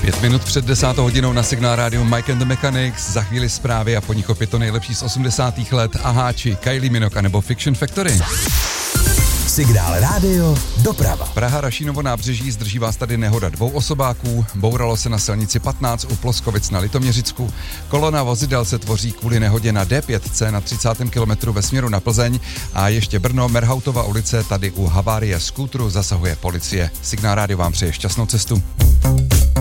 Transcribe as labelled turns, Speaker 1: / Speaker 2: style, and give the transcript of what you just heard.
Speaker 1: 5 minut před 10. hodinou na Signál rádiu Mike and the Mechanics, za chvíli zprávy a po nich opět to nejlepší z 80. let, Aháči, Kylie Minogue nebo Fiction Factory.
Speaker 2: Signál rádio doprava.
Speaker 1: Praha Rašínovo nábřeží, zdrží vás tady nehoda 2 osobáků, bouralo se na silnici 15 u Ploskovic na Litoměřicku, kolona vozidel se tvoří kvůli nehodě na D5 na 30. kilometru ve směru na Plzeň a ještě Brno, Merhautova ulice, tady u havárie skútru zasahuje policie. Signál rádio vám přeje šťastnou cestu.